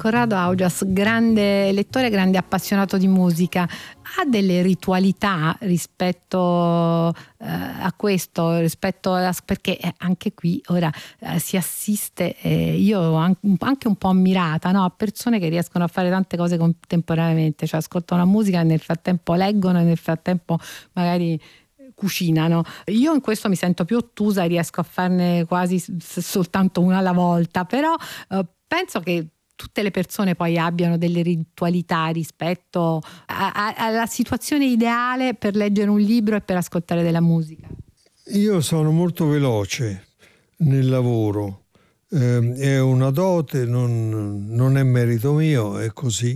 Corrado Augias, grande lettore, grande appassionato di musica, ha delle ritualità rispetto a questo, perché anche qui ora si assiste, io anche un po' ammirata, no? A persone che riescono a fare tante cose contemporaneamente, cioè ascoltano la musica e nel frattempo leggono e nel frattempo magari cucinano. Io in questo mi sento più ottusa e riesco a farne quasi soltanto una alla volta, però penso che tutte le persone poi abbiano delle ritualità rispetto alla situazione ideale per leggere un libro e per ascoltare della musica. Io sono molto veloce nel lavoro, è una dote, non è merito mio, è così.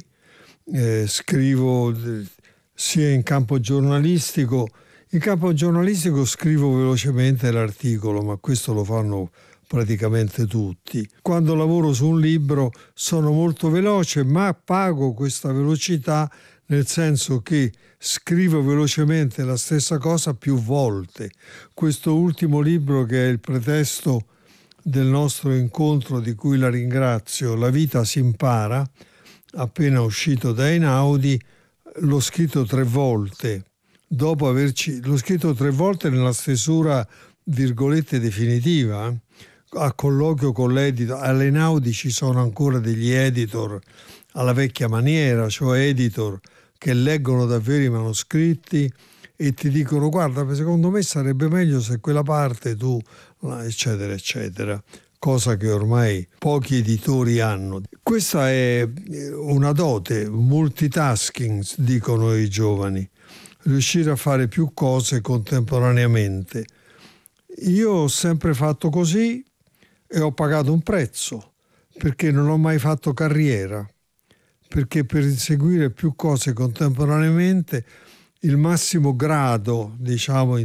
Scrivo sia in campo giornalistico. In campo giornalistico scrivo velocemente l'articolo, ma questo lo fanno praticamente tutti. Quando lavoro su un libro sono molto veloce, ma pago questa velocità nel senso che scrivo velocemente la stessa cosa più volte. Questo ultimo libro, che è il pretesto del nostro incontro, di cui la ringrazio, La vita si impara, appena uscito da Einaudi, l'ho scritto 3 volte. L'ho scritto 3 volte nella stesura virgolette definitiva, a colloquio con l'editor. All'Einaudi ci sono ancora degli editor alla vecchia maniera, cioè editor che leggono davvero i manoscritti e ti dicono: guarda, secondo me sarebbe meglio se quella parte tu, eccetera eccetera, cosa che ormai pochi editori hanno. Questa è una dote, multitasking dicono i giovani, riuscire a fare più cose contemporaneamente. Io ho sempre fatto così e ho pagato un prezzo, perché non ho mai fatto carriera, perché per inseguire più cose contemporaneamente il massimo grado, diciamo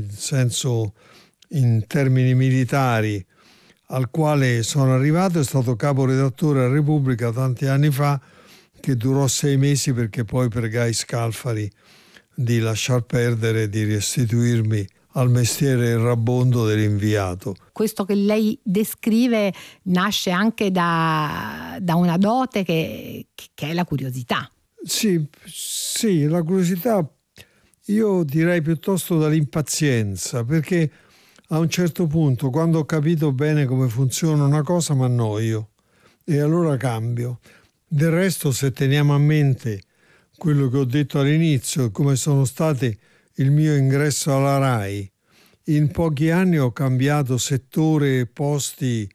in termini militari, al quale sono arrivato è stato caporedattore a Repubblica tanti anni fa, che durò 6 mesi, perché poi pregai Scalfari di lasciar perdere e di restituirmi al mestiere errabondo dell'inviato. Questo che lei descrive nasce anche da una dote che è la curiosità. Sì, la curiosità, io direi piuttosto dall'impazienza, perché a un certo punto, quando ho capito bene come funziona una cosa, mi annoio e allora cambio. Del resto, se teniamo a mente quello che ho detto all'inizio, come sono state il mio ingresso alla RAI, in pochi anni ho cambiato settore e posti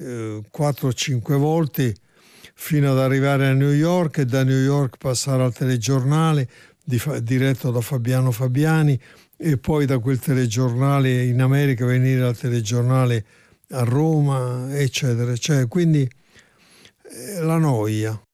4-5 volte, fino ad arrivare a New York, e da New York passare al telegiornale diretto da Fabiano Fabiani, e poi da quel telegiornale in America venire al telegiornale a Roma, eccetera, eccetera. Quindi la noia.